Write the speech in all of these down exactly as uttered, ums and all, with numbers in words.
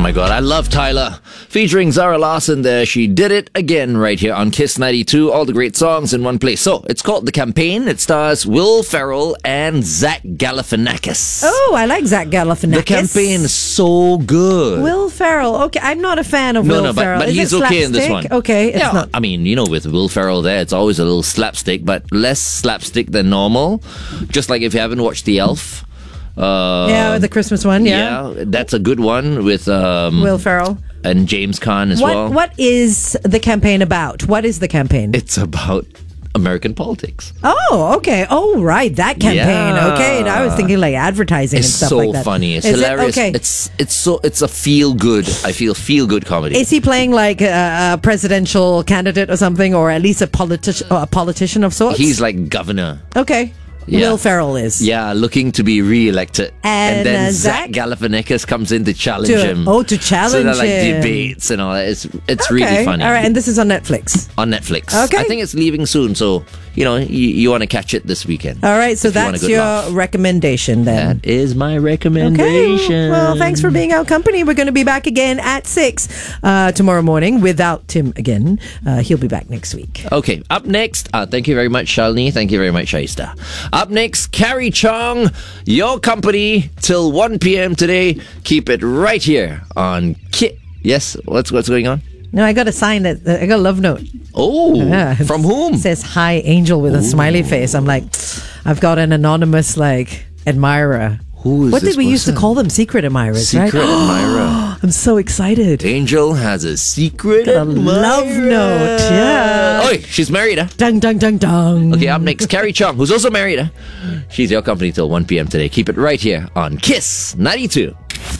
my God, I love Tyler. Featuring Zara Larsson there. She did it again right here on Kiss ninety-two. All the great songs in one place. So, it's called The Campaign. It stars Will Ferrell and Zach Galifianakis. Oh, I like Zach Galifianakis. The Campaign is so good. Will Ferrell. Okay, I'm not a fan of no, Will no, but, Ferrell. but Is he's it okay in this slapstick? one. Okay, it's yeah, not. I mean, you know, with Will Ferrell there, it's always a little slapstick, but less slapstick than normal. Just like if you haven't watched The Elf. Uh, yeah, the Christmas one, yeah. Yeah, that's a good one with um, Will Ferrell. And James Caan as what, well. What is the campaign about? What is the campaign? It's about American politics. Oh, okay. Oh, right. That campaign. Yeah. Okay. Now I was thinking like advertising It's and stuff so like that. funny. It's Is it? hilarious. Okay. It's it's so it's a feel good. I feel feel good comedy. Is he playing like a, a presidential candidate or something, or at least a politi- a politician of sorts? He's like governor. Okay. Yeah. Will Ferrell is. Yeah, looking to be re-elected. And, then uh, Zach Zach- Galifianakis comes in to challenge To- him. oh, to challenge So they're like him. debates and all that. It's it's Okay. really funny. All right. And this is on Netflix. On Netflix. Okay. I think it's leaving soon, so you know you, you want to catch it this weekend. All right. So if you want a that's good your laugh. recommendation then. That is my Okay. recommendation. Well, thanks for being our company. We're going to be back again at six uh, tomorrow morning without Tim again. Uh, he'll be back next week. Okay, up next, uh, thank you very much, Shalini. Thank you very much, Shaista. Up next, Carrie Chong, your company till one p.m. today. Keep it right here on Kit. Yes, what's what's going on? No, I got a sign that I got a love note. Oh, Yeah, from it whom? says hi, Angel with a smiley face. I'm like, I've got an anonymous like admirer. Who is What this did we used to person? call them? Secret admirers, Secret right? admirer. I'm so excited. Angel has a secret Got a admirer. love note, yeah. Oi, she's married, huh? Dung, dung, dung, dung. Okay, up next, Carrie Chong, who's also married, huh? She's your company till one p.m. today. Keep it right here on Kiss ninety-two.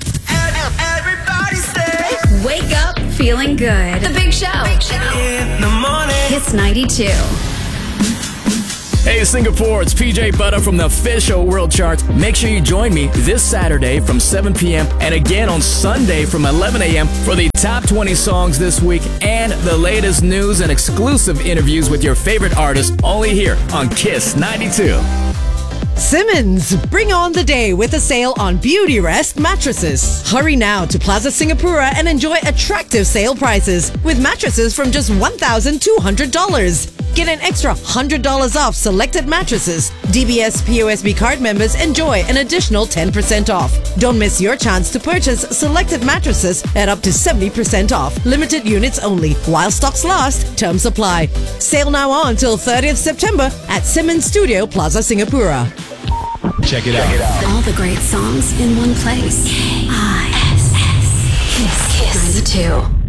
Everybody say Wake up feeling good. The Big Show. in the morning. Kiss ninety-two. Hey Singapore, it's P J Butter from the official World Charts. Make sure you join me this Saturday from seven p.m. and again on Sunday from eleven a.m. for the top twenty songs this week and the latest news and exclusive interviews with your favorite artists only here on Kiss ninety-two. Simmons, bring on the day with a sale on Beauty Rest mattresses. Hurry now to Plaza Singapura and enjoy attractive sale prices with mattresses from just one thousand two hundred dollars. Get an extra one hundred dollars off selected mattresses. D B S P O S B card members enjoy an additional ten percent off. Don't miss your chance to purchase selected mattresses at up to seventy percent off. Limited units only. While stocks last, terms apply. Sale now on till thirtieth September at Simmons Studio Plaza Singapura. Check it out. All the great songs in one place. K I S S. Kiss. Kiss ninety-two.